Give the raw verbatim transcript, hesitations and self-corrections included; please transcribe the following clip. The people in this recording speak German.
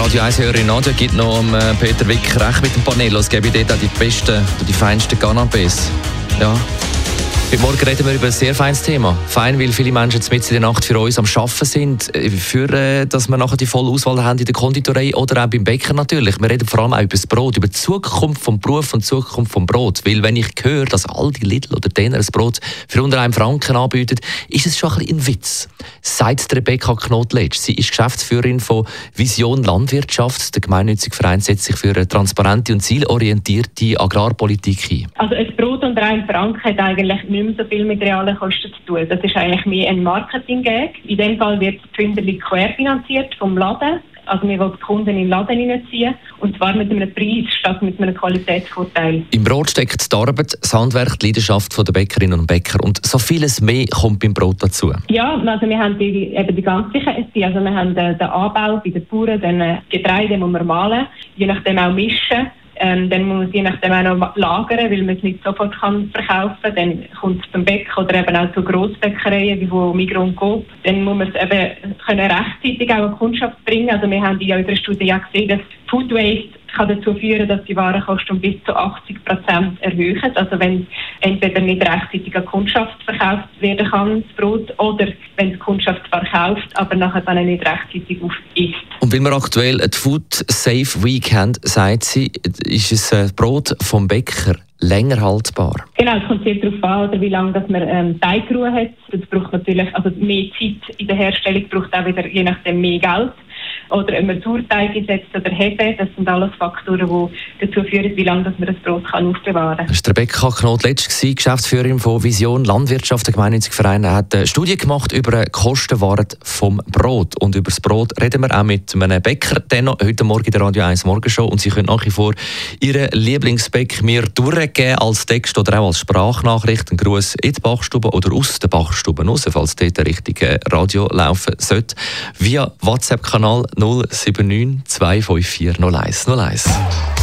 Radio eins-Hörerin Nadja gibt noch um, äh, Peter Wick recht mit dem Panel. Es gäbe dort auch die besten, die feinsten Canapés. Ja. Heute Morgen reden wir über ein sehr feines Thema. Fein, weil viele Menschen jetzt mitten in der Nacht für uns am Arbeiten sind, für, äh, dass wir nachher die volle Auswahl haben in der Konditorei oder auch beim Bäcker natürlich. Wir reden vor allem auch über das Brot, über die Zukunft vom Beruf und die Zukunft vom Brot. Weil wenn ich höre, dass Aldi, Lidl oder Denner ein Brot für unter einem Franken anbieten, ist es schon ein bisschen ein Witz. Sagt Rebecca Knotletsch. Sie ist Geschäftsführerin von Vision Landwirtschaft. Der gemeinnützige Verein setzt sich für eine transparente und zielorientierte Agrarpolitik ein. Also ein Brot unter einem Franken hat eigentlich nicht mehr so viel mit realen Kosten zu tun. Das ist eigentlich mehr ein Marketing-Gag. In dem Fall wird das Pfünderli querfinanziert vom Laden. Also wir wollen die Kunden in den Laden hineinziehen. Und zwar mit einem Preis statt mit einem Qualitätsvorteil. Im Brot steckt die Arbeit, das Handwerk, die Leidenschaft der Bäckerinnen und Bäcker. Und so vieles mehr kommt beim Brot dazu. Ja, also wir haben die, eben die ganze Kette. Also wir haben den, den Anbau bei den Bauern, dann Getreide muss man mahlen, je nachdem auch mischen. Ähm, dann muss man je nachdem auch noch lagern, weil man es nicht sofort kann verkaufen kann. Dann kommt es zum Bäcker oder eben auch zu Grossbäckereien wie von Migros und Coop. Dann muss man es eben können rechtzeitig auch an die Kundschaft bringen. Also wir haben in unserer Studie ja gesehen, dass Food Waste kann dazu führen, dass die Warenkosten um bis zu achtzig Prozent erhöhen. Also wenn entweder nicht rechtzeitig an die Kundschaft verkauft werden kann, das Brot, oder wenn die Kundschaft verkauft, aber nachher dann nicht rechtzeitig auf isst. Und weil wir aktuell die Food Safe Week haben, sagt sie, ist es ein Brot vom Bäcker länger haltbar? Genau, es kommt sehr darauf an, oder wie lange dass man ähm, Teigruhe hat. Das braucht natürlich, also mehr Zeit in der Herstellung braucht auch wieder je nachdem mehr Geld. Oder ob man Sauerteig einsetzt oder Hefe, das sind alles Faktoren, die dazu führen, wie lange dass man das Brot kann aufbewahren kann. Das war Rebecca Knotletsch, Geschäftsführerin von Vision Landwirtschaft, der gemeinnützige Verein. Er hat eine Studie gemacht über die Kostenwert vom Brot. Und über das Brot reden wir auch mit einem Bäcker Denno, heute Morgen in der Radio eins Morgenshow. Und Sie können nach wie vor Ihren Lieblingsbäck mir durchgeben als Text oder auch als Sprachnachricht. Ein Gruß in die Bachstube oder aus der Bachstube raus, falls dort der richtige Radio laufen sollte. Via WhatsApp-Kanal null sieben neun zwei fünf vier null eins null eins.